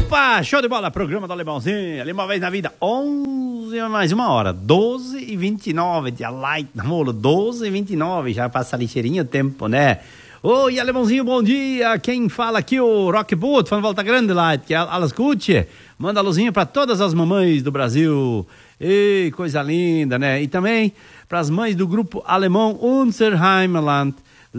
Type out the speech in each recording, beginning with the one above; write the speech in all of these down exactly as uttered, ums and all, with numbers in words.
Opa, show de bola, programa do Alemãozinho, ali uma vez na vida, onze mais uma hora, doze e vinte e nove, dia light, namoro, doze e vinte e nove, já passa ligeirinho o tempo, né? Oi, Alemãozinho, bom dia, quem fala aqui o Rock Boot, falando Volta Grande lá, que ela escute, manda a luzinha pra todas as mamães do Brasil, ei, coisa linda, né? E também pras mães do grupo alemão Unser Heimatland,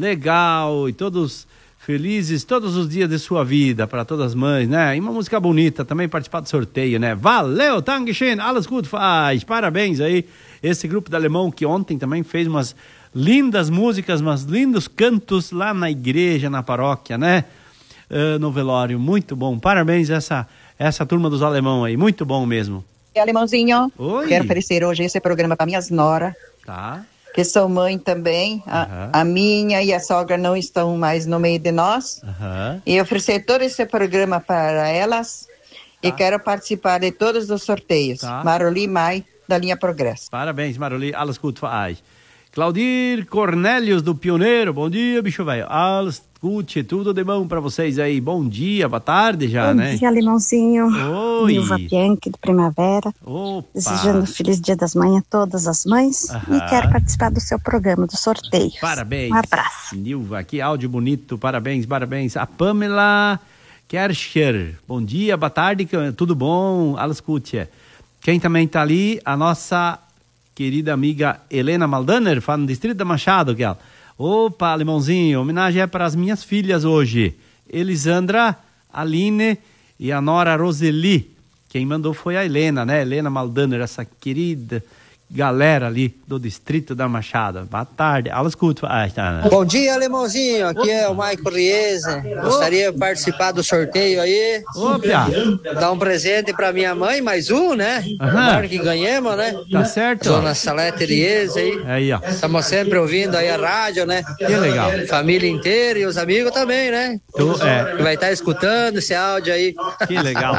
legal, e todos felizes todos os dias de sua vida, para todas as mães, né? E uma música bonita, também participar do sorteio, né? Valeu, Dankeschön, alles gut, faz, parabéns aí, esse grupo de alemão que ontem também fez umas lindas músicas, umas lindos cantos lá na igreja, na paróquia, né? Uh, no velório, muito bom, parabéns essa, essa turma dos alemão aí, muito bom mesmo. E Alemãozinho, Oi. Quero oferecer hoje esse programa para minhas nora. Tá. Que sou mãe também, a, Uhum. a minha e a sogra não estão mais no meio de nós, Uhum. e oferecer todo esse programa para elas, tá. E quero participar de todos os sorteios. Tá. Maroli Mai, da linha Progresso. Parabéns, Maroli, alles gut, faz. Claudir Cornélios do Pioneiro, bom dia, bicho velho, alles gut, tudo de bom pra vocês aí, bom dia, boa tarde já, bom né? Bom dia, Alemãozinho. Oi. Nilva Bianchi, de Primavera. Opa. Desejando um feliz dia das mães a todas as mães. Aham. E quero participar do seu programa, do sorteio. Parabéns. Um abraço. Nilva, que áudio bonito, parabéns, parabéns. A Pamela Kerscher, bom dia, boa tarde, tudo bom? Alles gut. Quem também tá ali, a nossa querida amiga Helena Maldaner, fala no Distrito da Machado, que ela. Opa, Alemãozinho, homenagem é para as minhas filhas hoje, Elisandra, Aline e a nora Roseli. Quem mandou foi a Helena, né? Helena Maldaner, essa querida galera ali do Distrito da Machado. Boa tarde, alles gut. Ah, tá. Bom dia, Alemãozinho, aqui é o Maico Riese, gostaria de participar do sorteio aí. Opa! Dar um presente pra minha mãe, mais um, né? Aham. Tomara que ganhemos, né? Tá certo. Dona Salete Riese aí. Aí, ó. Estamos sempre ouvindo aí a rádio, né? Que legal. Família inteira e os amigos também, né? Tu, é, Que vai estar escutando esse áudio aí. que legal.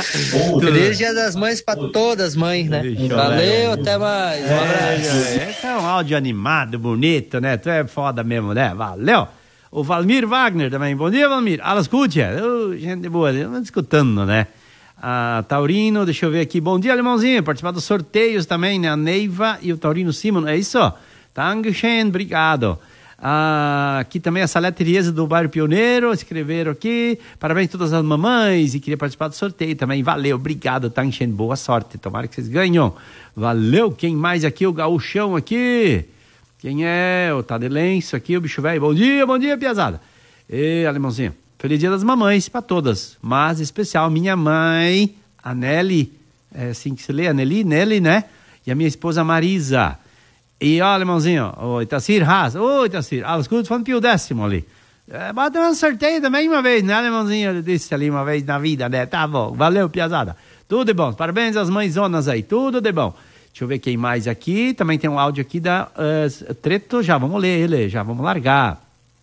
Feliz Dia das Mães pra todas as mães, né? Deixa eu Valeu, ver. até mais. Um abraço. É, esse é um áudio animado, bonito, né? Tu é foda mesmo, né? Valeu. O Valmir Wagner também. Bom dia, Valmir. Alles gut? Oh, gente boa, eu não escutando, né? A Taurino, deixa eu ver aqui. Bom dia, Alemãozinho. Participar dos sorteios também, né? A Neiva e o Taurino Simon. É isso? Dankeschön, obrigado. Ah, aqui também a Salete Riese do Bairro Pioneiro, escreveram aqui, parabéns a todas as mamães e queria participar do sorteio também, valeu, obrigado, tá enchendo, boa sorte, tomara que vocês ganham, valeu, quem mais aqui, o Gaúchão aqui, quem é, o Tadelenço aqui, o bicho velho, bom dia, bom dia, piazada, e Alemãozinho, feliz dia das mamães para todas, mas em especial minha mãe, a Nelly, é assim que se lê, a Nelly, Nelly, né, e a minha esposa Marisa. E ó, Alemãozinho, o Itacir Haas, ô Itacir, alles gut, falando pio décimo ali. É, bota um sorteio também uma vez, né, Alemãozinho? Ele disse ali uma vez na vida, né? Tá bom, valeu, piazada. Tudo de bom, parabéns às mãezonas aí, tudo de bom. Deixa eu ver quem mais aqui, também tem um áudio aqui da uh, Treto, já vamos ler ele, já vamos largar.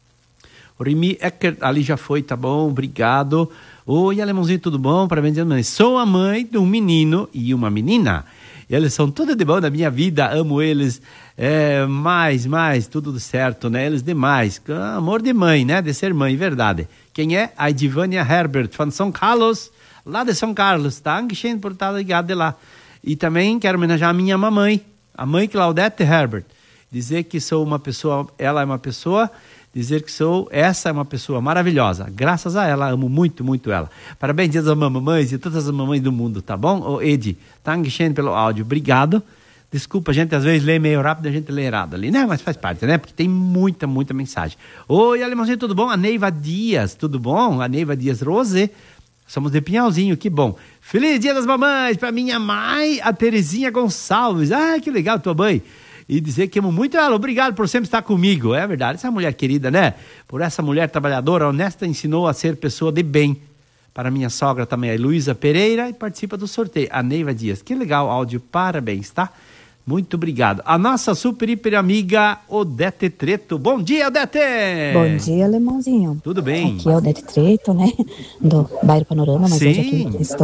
O Rimi Ecker, ali já foi, tá bom, obrigado. Oi, Alemãozinho, tudo bom? Parabéns às mães. Sou a mãe de um menino e uma menina. Eles são tudo de bom na minha vida, amo eles, é, mais, mais, tudo certo, né? Eles demais, amor de mãe, né? De ser mãe, verdade. Quem é? A Edivânia Herbert, de São Carlos, lá de São Carlos, tá? Dankeschön por estar ligado de lá. E também quero homenagear a minha mamãe, a mãe Claudete Herbert, dizer que sou uma pessoa, ela é uma pessoa, dizer que sou, essa é uma pessoa maravilhosa, graças a ela, amo muito, muito ela. Parabéns às mamães e todas as mamães do mundo, tá bom? Ô Edi, Dankeschön pelo áudio, obrigado. Desculpa, a gente às vezes lê meio rápido, a gente lê errado ali, né? Mas faz parte, né? Porque tem muita, muita mensagem. Oi, Alemãozinho, tudo bom? A Neiva Dias, tudo bom? A Neiva Dias Rose, somos de Pinhalzinho, que bom. Feliz Dia das Mamães para minha mãe, a Terezinha Gonçalves. Ah, que legal, tua mãe. E dizer que amo muito ela, obrigado por sempre estar comigo, é verdade, essa mulher querida, né? Por essa mulher trabalhadora, honesta, ensinou a ser pessoa de bem. Para minha sogra também, a Heloísa Pereira, e participa do sorteio, a Neiva Dias. Que legal áudio, parabéns, tá? Muito obrigado. A nossa super, hiper amiga Odete Treto. Bom dia, Odete! Bom dia, Alemãozinho. Tudo bem? Aqui é Odete Treto, né? Do Bairro Panorama, mas Sim. hoje aqui estou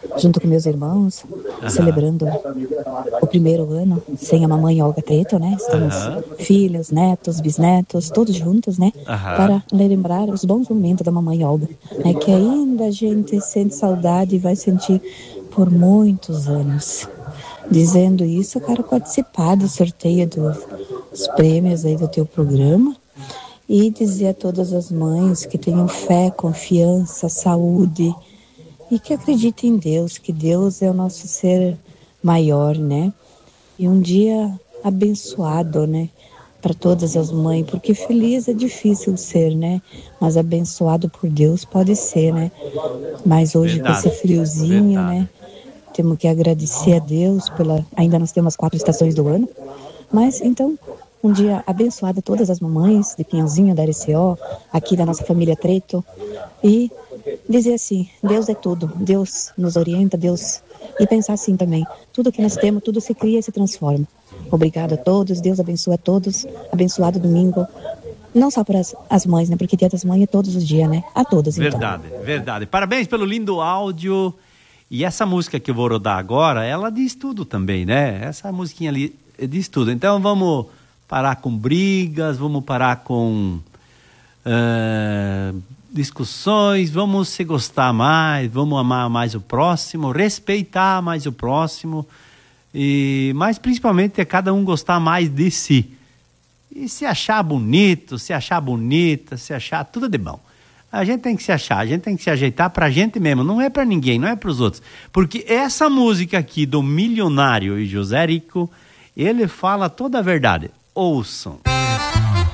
junto com meus irmãos, Aham. celebrando o primeiro ano sem a mamãe Olga Treto, né? Estamos Aham. filhos, netos, bisnetos, todos juntos, né? Aham. Para lembrar os bons momentos da mamãe Olga, né? Que ainda a gente sente saudade e vai sentir por muitos anos. Dizendo isso, eu quero participar do sorteio dos prêmios aí do teu programa e dizer a todas as mães que tenham fé, confiança, saúde e que acreditem em Deus, que Deus é o nosso ser maior, né? E um dia abençoado, né? Para todas as mães, porque feliz é difícil ser, né? Mas abençoado por Deus pode ser, né? Mas hoje Verdade. com esse friozinho, Verdade. né? Temos que agradecer a Deus pela... Ainda nós temos quatro estações do ano. Mas, então, um dia abençoado a todas as mamães de Pinhalzinho, da R C O, aqui da nossa família Treto. E dizer assim, Deus é tudo. Deus nos orienta, Deus... E pensar assim também, tudo que nós temos, tudo se cria e se transforma. Obrigado a todos, Deus abençoe a todos. Abençoado domingo. Não só para as, as mães, né? Porque Dia das Mães é todos os dias, né? A todos, então. Verdade, verdade. Parabéns pelo lindo áudio. E essa música que eu vou rodar agora, ela diz tudo também, né? Essa musiquinha ali diz tudo. Então vamos parar com brigas, vamos parar com uh, discussões, vamos se gostar mais, vamos amar mais o próximo, respeitar mais o próximo, e mas principalmente é cada um gostar mais de si. E se achar bonito, se achar bonita, se achar tudo de bom. A gente tem que se achar, a gente tem que se ajeitar pra gente mesmo, não é pra ninguém, não é pros outros. Porque essa música aqui do Milionário e José Rico, ele fala toda a verdade. Ouçam.